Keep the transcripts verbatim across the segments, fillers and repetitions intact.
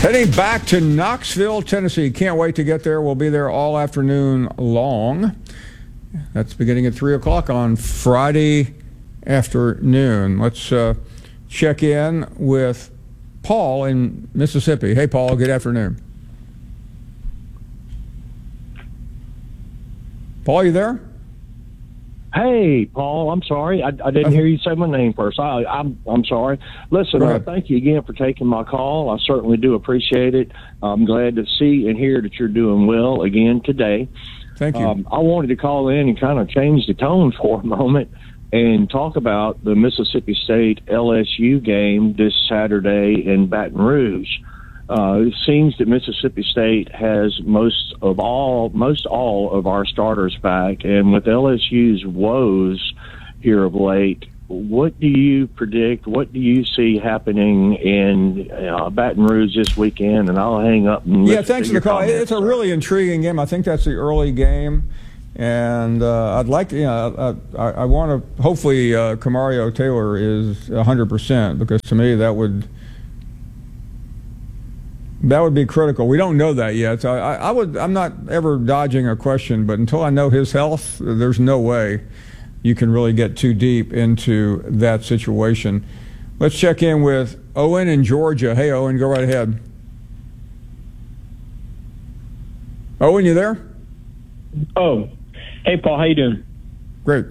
Heading back to Knoxville, Tennessee. Can't wait to get there. We'll be there all afternoon long. That's beginning at three o'clock on Friday afternoon. Let's uh, check in with Paul in Mississippi. Hey, Paul, good afternoon. Paul, you there? Hey, Paul, I'm sorry. I, I didn't hear you say my name first. I, I'm I'm sorry. Listen, uh, thank you again for taking my call. I certainly do appreciate it. I'm glad to see and hear that you're doing well again today. Thank you. Um, I wanted to call in and kind of change the tone for a moment and talk about the Mississippi State L S U game this Saturday in Baton Rouge. Uh, it seems that Mississippi State has most of all, most all of our starters back, and with L S U's woes here of late, what do you predict? What do you see happening in uh, Baton Rouge this weekend? And I'll hang up. And yeah, thanks for the call. Comments. It's a really intriguing game. I think that's the early game, and uh, I'd like to. You know, I, I, I want to. Hopefully, uh, Camario Taylor is one hundred percent because to me that would. That would be critical. We don't know that yet. So I, I would. I'm not ever dodging a question, but until I know his health, there's no way you can really get too deep into that situation. Let's check in with Owen in Georgia. Hey, Owen, go right ahead. Owen, you there? Oh, hey, Paul. How you doing? Great.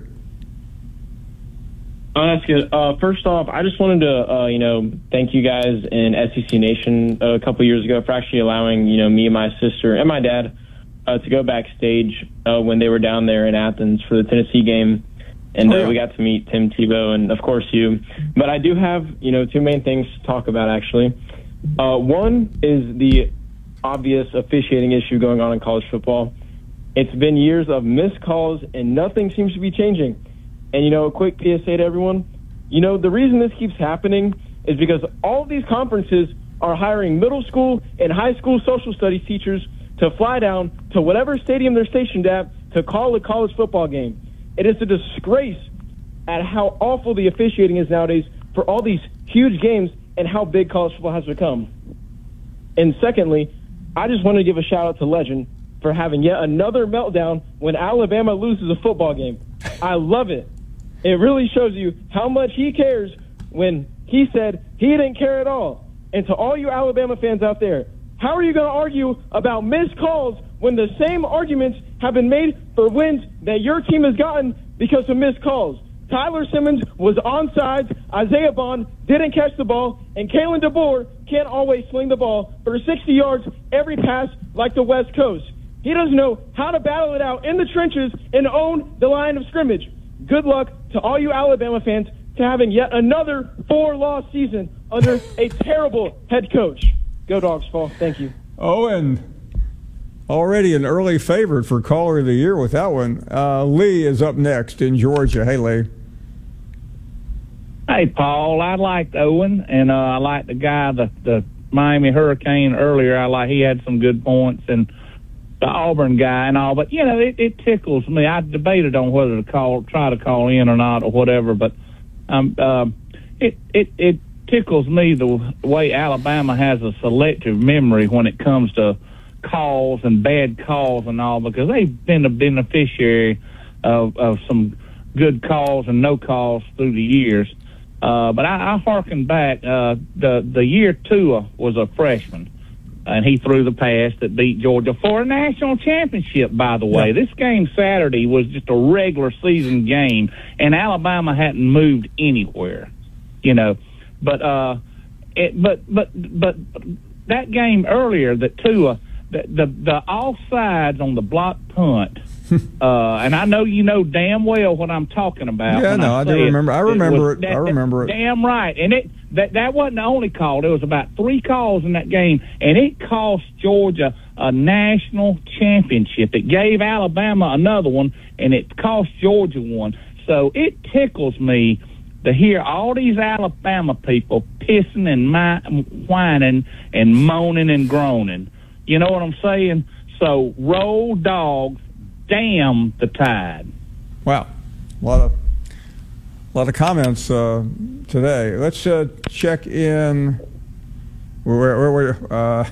Oh, that's good. Uh, first off, I just wanted to, uh, you know, thank you guys in S E C Nation a couple years ago for actually allowing, you know, me and my sister and my dad uh, to go backstage uh, when they were down there in Athens for the Tennessee game. And uh, oh, yeah. we got to meet Tim Tebow and, of course, you. But I do have, you know, two main things to talk about, actually. Uh, one is the obvious officiating issue going on in college football. It's been years of missed calls, and nothing seems to be changing. And, you know, a quick P S A to everyone, you know, the reason this keeps happening is because all these conferences are hiring middle school and high school social studies teachers to fly down to whatever stadium they're stationed at to call a college football game. It is a disgrace at how awful the officiating is nowadays for all these huge games and how big college football has become. And secondly, I just want to give a shout out to Legend for having yet another meltdown when Alabama loses a football game. I love it. It really shows you how much he cares when he said he didn't care at all. And to all you Alabama fans out there, how are you going to argue about missed calls when the same arguments have been made for wins that your team has gotten because of missed calls? Tyler Simmons was onside, Isaiah Bond didn't catch the ball, and Kalen DeBoer can't always sling the ball for sixty yards every pass like the West Coast. He doesn't know how to battle it out in the trenches and own the line of scrimmage. Good luck to all you Alabama fans to having yet another four-loss season under a terrible head coach. Go Dogs, Paul. Thank you. Oh, and already an early favorite for Caller of the Year with that one. Uh, Lee is up next in Georgia. Hey, Lee. Hey, Paul. I liked Owen, and uh, I liked the guy, the, the Miami Hurricane earlier. I like he had some good points, and the Auburn guy and all, but you know, it, it tickles me. I debated on whether to call, try to call in or not, or whatever. But um, uh, it it it tickles me the way Alabama has a selective memory when it comes to calls and bad calls and all, because they've been a beneficiary of of some good calls and no calls through the years. Uh, but I, I harken back. Uh, the the year Tua was a freshman. And he threw the pass that beat Georgia for a national championship, by the way. Yeah. This game Saturday was just a regular season game, and Alabama hadn't moved anywhere, you know. But uh, it, but but but that game earlier, that Tua, the the, the offsides on the block punt, uh, and I know you know damn well what I'm talking about. Yeah, no, I, I do remember. I remember it. it. I remember it. Damn right, and it. That that wasn't the only call. There was about three calls in that game, and it cost Georgia a national championship. It gave Alabama another one, and it cost Georgia one. So it tickles me to hear all these Alabama people pissing and mi- whining and moaning and groaning. You know what I'm saying? So roll Dogs, damn the Tide. Wow, a lot of a lot of comments uh, today. Let's uh, check in Where, where, where, uh,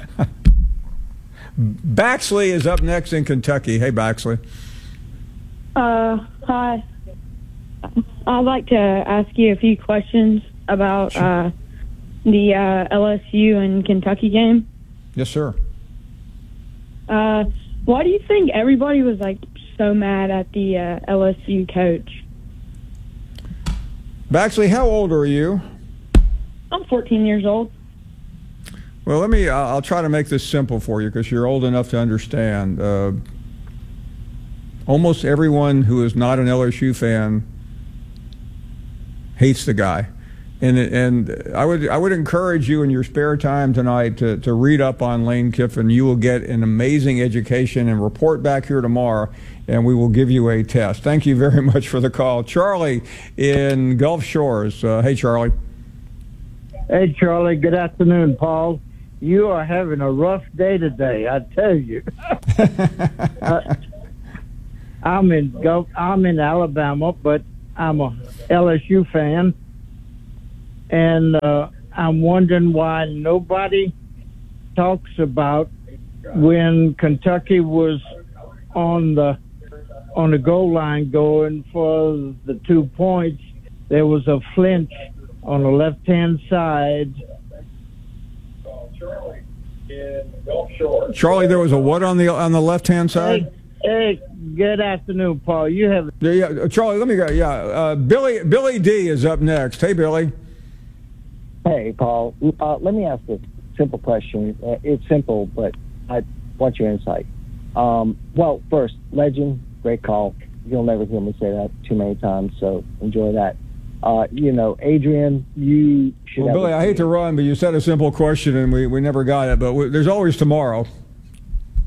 Baxley is up next in Kentucky. Hey, Baxley. Uh, hi. I'd like to ask you a few questions about uh, the uh, L S U and Kentucky game. Yes, sir. Uh, why do you think everybody was like so mad at the uh, L S U coach? Baxley, how old are you? I'm fourteen years old. Well, let me, I'll try to make this simple for you because you're old enough to understand. Uh, almost everyone who is not an L S U fan hates the guy. And and I would I would encourage you in your spare time tonight to, to read up on Lane Kiffin. You will get an amazing education and report back here tomorrow, and we will give you a test. Thank you very much for the call. Charlie in Gulf Shores. Uh, hey, Charlie. Hey, Charlie. Good afternoon, Paul. You are having a rough day today, I tell you. uh, I'm in Gulf, I'm in Alabama, but I'm a L S U fan, and uh, I'm wondering why nobody talks about when Kentucky was on the on the goal line going for the two points. There was a flinch on the left-hand side. Charlie, there was a what on the on the left-hand side? Hey, hey, good afternoon, Paul. You have Yeah, yeah, Charlie. Let me go. Yeah, uh, Billy Billy D is up next. Hey, Billy. Hey, Paul. Uh, let me ask a simple question. Uh, it's simple, but I want your insight. Um, well, first, legend, great call. You'll never hear me say that too many times, so enjoy that. Uh, you know, Adrian, you should Well, have Billy, a- I hate to run, but you said a simple question and we, we never got it. But we, there's always tomorrow.